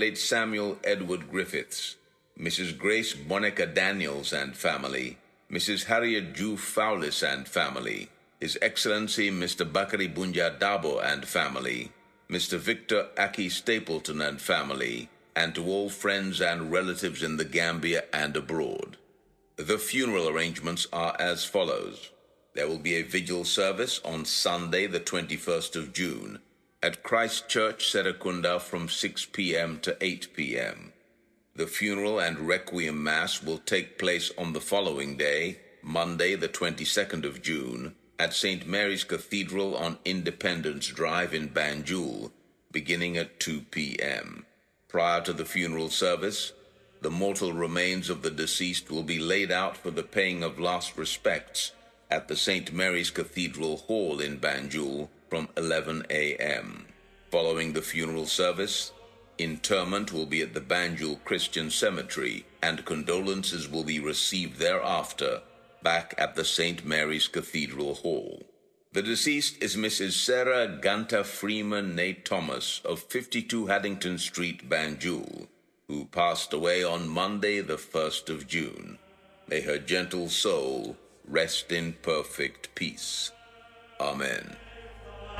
late Samuel Edward Griffiths, Mrs. Grace Bonica Daniels and family, Mrs. Harriet Ju Fowlis and family, His Excellency Mr. Bakari Bunja Dabo and family, Mr. Victor Aki Stapleton and family, and to all friends and relatives in the Gambia and abroad. The funeral arrangements are as follows. There will be a vigil service on Sunday, the 21st of June, at Christ Church, Serekunda, from 6 p.m. to 8 p.m. The funeral and requiem mass will take place on the following day, Monday, the 22nd of June, at St. Mary's Cathedral on Independence Drive in Banjul, beginning at 2 p.m. Prior to the funeral service, the mortal remains of the deceased will be laid out for the paying of last respects at the St. Mary's Cathedral Hall in Banjul from 11 a.m. Following the funeral service, interment will be at the Banjul Christian Cemetery, and condolences will be received thereafter back at the St. Mary's Cathedral Hall. The deceased is Mrs. Sarah Ganta Freeman Nate Thomas of 52 Haddington Street, Banjul, who passed away on Monday, the 1st of June. May her gentle soul rest in perfect peace. Amen.